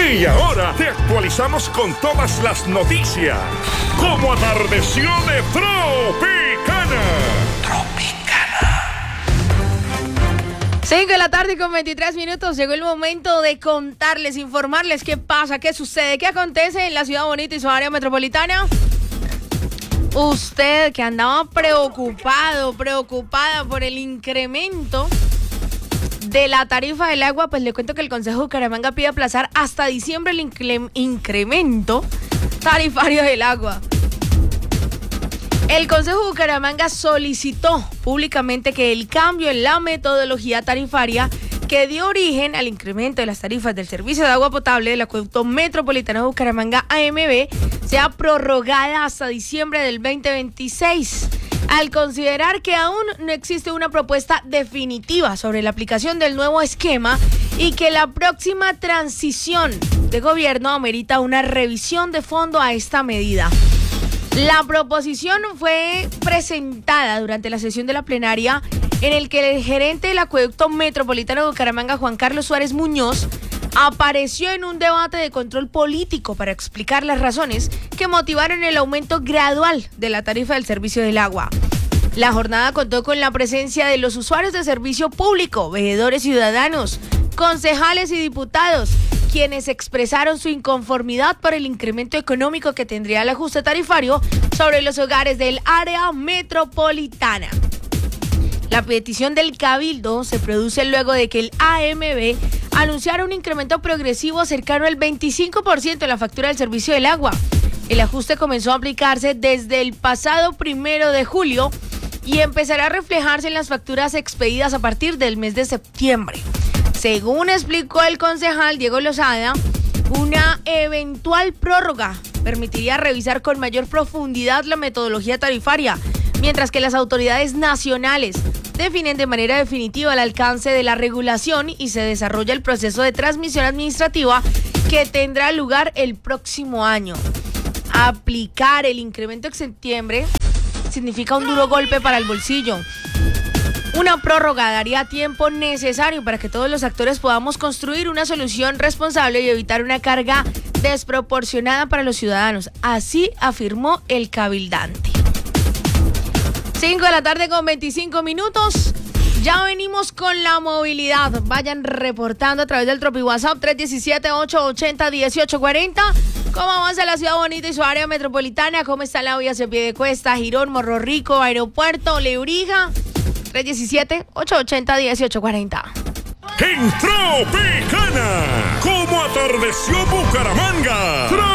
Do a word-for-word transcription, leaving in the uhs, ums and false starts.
Y ahora te actualizamos con todas las noticias. Como atardeció de Tropicana. cinco de la tarde con veintitrés minutos. Llegó el momento de contarles, informarles qué pasa, qué sucede, qué acontece en la ciudad bonita y su área metropolitana. Usted que andaba preocupado, preocupada por el incremento de la tarifa del agua, pues le cuento que el Consejo de Bucaramanga pide aplazar hasta diciembre el incre- incremento tarifario del agua. El Consejo de Bucaramanga solicitó públicamente que el cambio en la metodología tarifaria que dio origen al incremento de las tarifas del servicio de agua potable del acueducto metropolitano de Bucaramanga A M B sea prorrogada hasta diciembre del veinte veintiséis, al considerar que aún no existe una propuesta definitiva sobre la aplicación del nuevo esquema y que la próxima transición de gobierno amerita una revisión de fondo a esta medida. La proposición fue presentada durante la sesión de la plenaria en el que el gerente del acueducto metropolitano de Bucaramanga, Juan Carlos Suárez Muñoz, apareció en un debate de control político para explicar las razones que motivaron el aumento gradual de la tarifa del servicio del agua. La jornada contó con la presencia de los usuarios de servicio público, veedores ciudadanos, concejales y diputados, quienes expresaron su inconformidad por el incremento económico que tendría el ajuste tarifario sobre los hogares del área metropolitana. La petición del Cabildo se produce luego de que el A M B anunciara un incremento progresivo cercano al veinticinco por ciento en la factura del servicio del agua. El ajuste comenzó a aplicarse desde el pasado primero de julio y empezará a reflejarse en las facturas expedidas a partir del mes de septiembre. Según explicó el concejal Diego Lozada, una eventual prórroga permitiría revisar con mayor profundidad la metodología tarifaria, mientras que las autoridades nacionales definen de manera definitiva el alcance de la regulación y se desarrolla el proceso de transmisión administrativa que tendrá lugar el próximo año. Aplicar el incremento en septiembre significa un duro golpe para el bolsillo. Una prórroga daría tiempo necesario para que todos los actores podamos construir una solución responsable y evitar una carga desproporcionada para los ciudadanos. Así afirmó el cabildante. cinco de la tarde con veinticinco minutos. Ya venimos con la movilidad. Vayan reportando a través del Tropi WhatsApp tres uno siete, ocho ocho cero, uno ocho cuatro cero. ¿Cómo avanza la ciudad bonita y su área metropolitana? ¿Cómo está la vía hacia Piedecuesta, Girón, Morro Rico, Aeropuerto, Lebrija? tres uno siete, ocho ocho cero, uno ocho cuatro cero. En Tropicana, como atardeció Bucaramanga.